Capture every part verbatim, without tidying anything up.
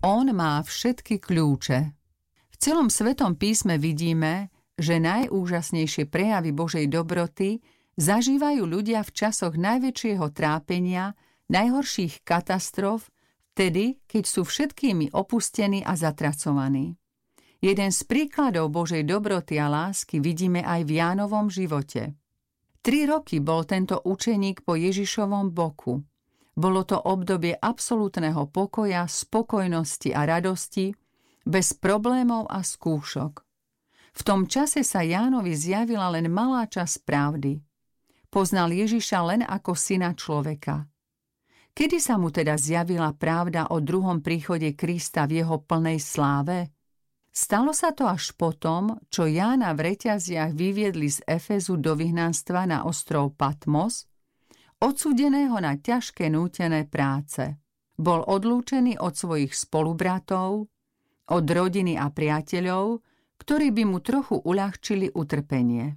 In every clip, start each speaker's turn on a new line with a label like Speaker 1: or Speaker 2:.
Speaker 1: On má všetky kľúče. V celom Svetom písme vidíme, že najúžasnejšie prejavy Božej dobroty zažívajú ľudia v časoch najväčšieho trápenia, najhorších katastrof, vtedy, keď sú všetkými opustení a zatracovaní. Jeden z príkladov Božej dobroty a lásky vidíme aj v Jánovom živote. Tri roky bol tento učeník po Ježišovom boku. Bolo to obdobie absolútneho pokoja, spokojnosti a radosti, bez problémov a skúšok. V tom čase sa Jánovi zjavila len malá časť pravdy. Poznal Ježiša len ako syna človeka. Kedy sa mu teda zjavila pravda o druhom príchode Krista v jeho plnej sláve? Stalo sa to až potom, čo Jána v reťaziach vyviedli z Efezu do vyhnanstva na ostrov Patmos, odsúdeného na ťažké nútené práce. Bol odlúčený od svojich spolubratov, od rodiny a priateľov, ktorí by mu trochu uľahčili utrpenie.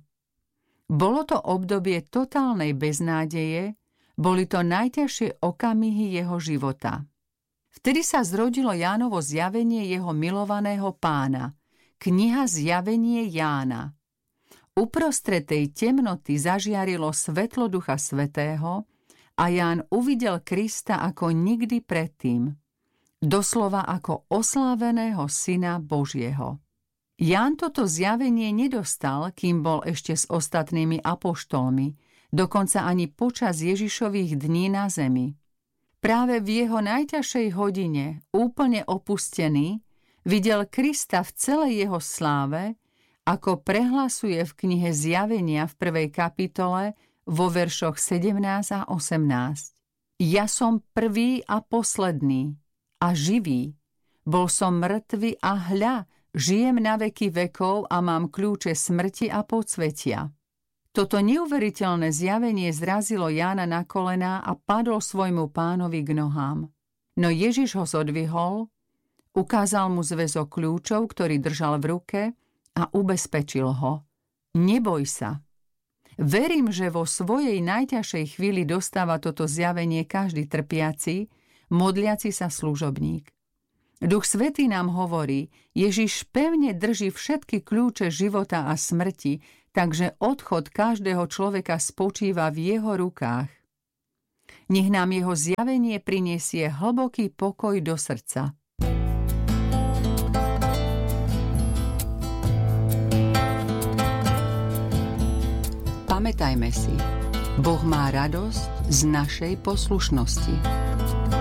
Speaker 1: Bolo to obdobie totálnej beznádeje, boli to najťažšie okamihy jeho života. Vtedy sa zrodilo Jánovo zjavenie jeho milovaného pána, kniha Zjavenie Jána. Uprostred tej temnoty zažiarilo svetlo Ducha Svätého a Ján uvidel Krista ako nikdy predtým, doslova ako osláveného Syna Božieho. Ján toto zjavenie nedostal, kým bol ešte s ostatnými apoštolmi, dokonca ani počas Ježišových dní na zemi. Práve v jeho najťažšej hodine, úplne opustený, videl Krista v celej jeho sláve, ako prehlasuje v knihe Zjavenia v prvej kapitole vo veršoch sedemnásť a osemnásť. Ja som prvý a posledný a živý. Bol som mŕtvy a hľa, žijem na veky vekov a mám kľúče smrti a podsvetia. Toto neuveriteľné zjavenie zrazilo Jána na kolená a padol svojmu pánovi k nohám. No Ježiš ho zodvihol, ukázal mu zväzok kľúčov, ktorý držal v ruke a ubezpečil ho. Neboj sa. Verím, že vo svojej najťažšej chvíli dostáva toto zjavenie každý trpiaci, modliaci sa služobník. Duch Svätý nám hovorí, Ježiš pevne drží všetky kľúče života a smrti, takže odchod každého človeka spočíva v jeho rukách. Nech nám jeho zjavenie prinesie hlboký pokoj do srdca. Pamätajme si, Boh má radosť z našej poslušnosti.